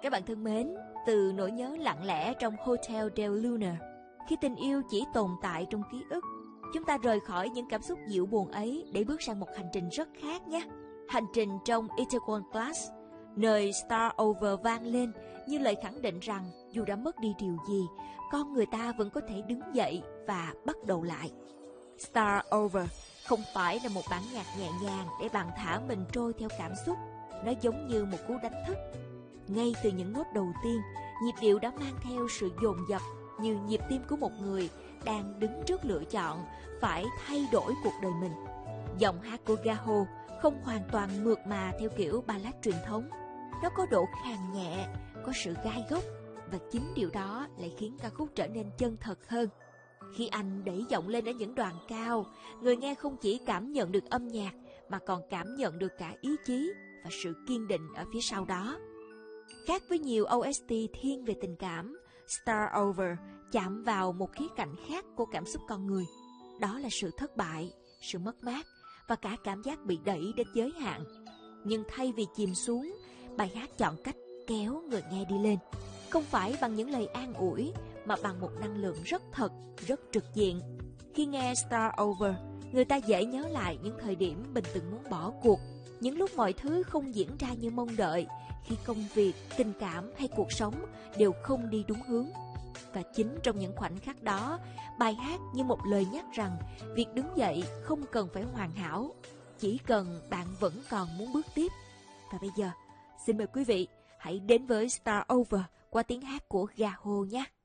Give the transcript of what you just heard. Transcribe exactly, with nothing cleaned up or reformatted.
Các bạn thân mến, từ nỗi nhớ lặng lẽ trong Hotel del Luna, khi tình yêu chỉ tồn tại trong ký ức, chúng ta rời khỏi những cảm xúc dịu buồn ấy để bước sang một hành trình rất khác nhé. Hành trình trong Itaewon Class, nơi Start Over vang lên như lời khẳng định rằng dù đã mất đi điều gì, con người ta vẫn có thể đứng dậy và bắt đầu lại. Start Over không phải là một bản nhạc nhẹ nhàng để bạn thả mình trôi theo cảm xúc. Nó giống như một cú đánh thức. Ngay từ những nốt đầu tiên, nhịp điệu đã mang theo sự dồn dập như nhịp tim của một người đang đứng trước lựa chọn phải thay đổi cuộc đời mình. Giọng hát của Gaho không hoàn toàn mượt mà theo kiểu ballad truyền thống. Nó có độ khàn nhẹ, có sự gai góc, và chính điều đó lại khiến ca khúc trở nên chân thật hơn. Khi anh đẩy giọng lên ở những đoạn cao, người nghe không chỉ cảm nhận được âm nhạc mà còn cảm nhận được cả ý chí và sự kiên định ở phía sau đó. Khác với nhiều ô ét tê thiên về tình cảm, Start Over chạm vào một khía cạnh khác của cảm xúc con người. Đó là sự thất bại, sự mất mát và cả cảm giác bị đẩy đến giới hạn. Nhưng thay vì chìm xuống, bài hát chọn cách kéo người nghe đi lên. Không phải bằng những lời an ủi, mà bằng một năng lượng rất thật, rất trực diện. Khi nghe Start Over, người ta dễ nhớ lại những thời điểm mình từng muốn bỏ cuộc, những lúc mọi thứ không diễn ra như mong đợi, khi công việc, tình cảm hay cuộc sống đều không đi đúng hướng. Và chính trong những khoảnh khắc đó, bài hát như một lời nhắc rằng việc đứng dậy không cần phải hoàn hảo, chỉ cần bạn vẫn còn muốn bước tiếp. Và bây giờ, xin mời quý vị hãy đến với Start Over qua tiếng hát của Gaho nhé.